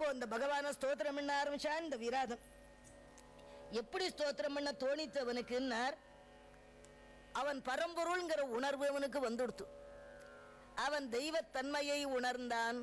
அப்போ அந்த பகவான ஸ்தோத்திரம் பண்ண ஆரம்பிச்சான் இந்த விராதம். எப்படி ஸ்தோத்திரம் பண்ண தோணித்தவனுக்குன்னார், அவன் பரம்பொருள்ங்கிற உணர்வு அவனுக்கு வந்துடுத்து. அவன் தெய்வத்தன்மையை உணர்ந்தான்.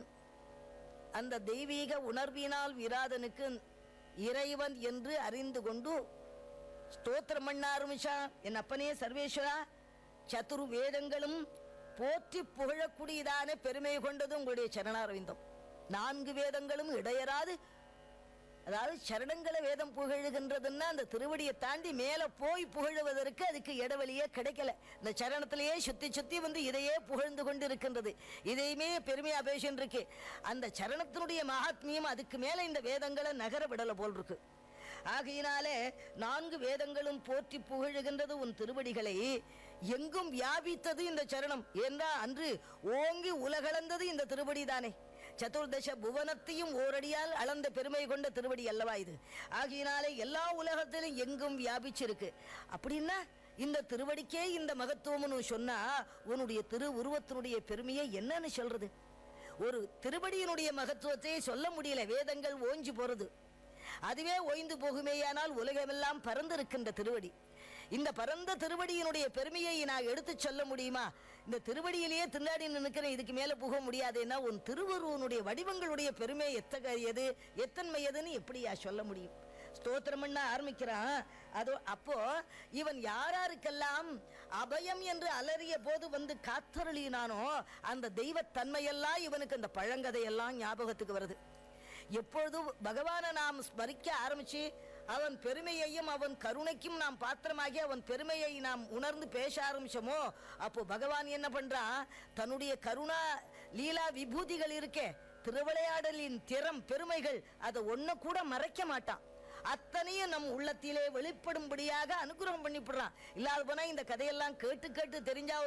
அந்த தெய்வீக உணர்வினால் விராதனுக்கு இறைவன் என்று அறிந்து கொண்டு ஸ்தோத்திரம் பண்ண ஆரம்பிச்சான். என் அப்பனே சர்வேஸ்வரா, சதுர் வேதங்களும் போற்றி புகழக்கூடியதான பெருமை கொண்டது உங்களுடைய சரணாரவிந்தம். 4 வேதங்களும் இடையராது, அதாவது சரணங்களை வேதம் புகழுகின்றதுன்னா அந்த திருவடியை தாண்டி மேல போய் புகழுவதற்கு அதுக்கு இடவெளியே கிடைக்கல. இந்த சரணத்திலேயே சுத்தி சுத்தி வந்து இதையே புகழ்ந்து கொண்டு இருக்கின்றது. இதையுமே பெருமையா பேசின்றிருக்கு. அந்த சரணத்தினுடைய மகாத்மியம் அதுக்கு மேல இந்த வேதங்களை நகர விடல போல் இருக்கு. ஆகையினாலே 4 வேதங்களும் போற்றி புகழுகின்றது உன் திருவடிகளை. எங்கும் வியாபித்தது இந்த சரணம். ஏன்னா அன்று ஓங்கி உலகளந்தது இந்த திருவடி தானே. சதுர்தச புவனத்தையும் ஓரடியால் அளந்த பெருமை கொண்ட திருவடி அல்லவா இது. ஆகையினாலே எல்லா உலகத்திலும் எங்கும் வியாபிச்சிருக்கு. அப்படின்னா இந்த திருவடிக்கே இந்த மகத்துவம்னு சொன்னா உன்னுடைய திரு உருவத்தினுடைய பெருமையை என்னன்னு சொல்றது? ஒரு திருவடியினுடைய மகத்துவத்தை சொல்ல முடியல. வேதங்கள் ஓஞ்சி போறது, அதுவே ஓய்ந்து போகுமேயானால் உலகமெல்லாம் பறந்திருக்கின்ற திருவடி. இந்த பரந்த திருவடியினுடைய பெருமையை நான் எடுத்து சொல்ல முடியுமா? இந்த திருவடியிலேயே திண்டாடி நிற்கிறேன், இதுக்கு மேல புக முடியாதுன்னா உன் திருவருவனுடைய வடிவங்களுடைய பெருமை எத்தகையது எத்தன்மையதுன்னு எப்படியா சொல்ல முடியும்? ஸ்தோத்திரம் பண்ண ஆரம்பிக்கிறான். அதோ அப்போ இவன் யாராருக்கெல்லாம் அபயம் என்று அலறிய போது வந்து காத்தருளினானோ அந்த தெய்வத்தன்மையெல்லாம் இவனுக்கு அந்த பழங்கதையெல்லாம் ஞாபகத்துக்கு வருது. எப்பொழுது பகவானை நாம் ஸ்மரிக்க ஆரம்பிச்சு அவன் பெருமையையும் அவன் கருணைக்கும் நாம் பாத்திரமாகி அவன் பெருமையை நாம் உணர்ந்து பேச ஆரம்பிச்சோமோ அப்போ பகவான் என்ன பண்றான், தன்னுடைய கருணா லீலா விபூதிகள் இருக்கே, திருவிளையாடலின் திறம் பெருமைகள், அதை ஒன்ன கூட மறைக்க மாட்டான். அத்தனையும் நம் உள்ளத்திலே வெளிப்படும்படியாக அனுகிரகம் பண்ணிவிடுறான். இல்லாத போனா இந்த கதையெல்லாம் கேட்டு கேட்டு தெரிஞ்சா